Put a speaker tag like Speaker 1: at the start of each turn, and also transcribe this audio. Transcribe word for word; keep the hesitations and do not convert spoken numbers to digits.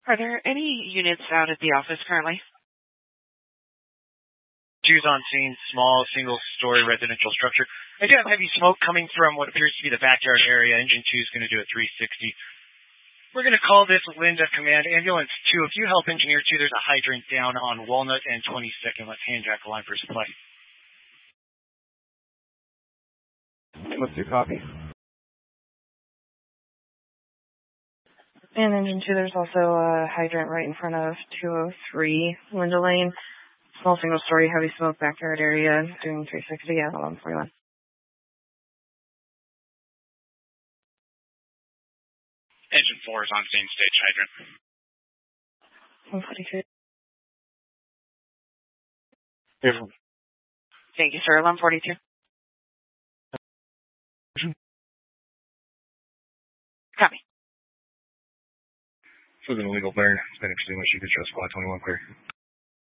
Speaker 1: Are there any units out at the office currently?
Speaker 2: Two's on scene, small, single-story residential structure. I do have heavy smoke coming from what appears to be the backyard area. Engine two is going to do a three sixty. We're going to call this Linda Command. Ambulance two, if you help Engineer two, there's a hydrant down on Walnut and twenty-second. Let's hand jack the line for supply.
Speaker 3: What's your copy?
Speaker 4: And Engine two, there's also a hydrant right in front of two oh three Linda Lane. Small single-story, heavy smoke, backyard area, doing three sixty at eleven forty-one.
Speaker 5: Engine four is on scene, stage hydrant.
Speaker 4: one forty-two.
Speaker 3: Beautiful.
Speaker 1: Thank you, sir. eleven forty-two. Copy.
Speaker 3: This was an illegal burn. It's been interesting when she could trust squad twenty-one clear.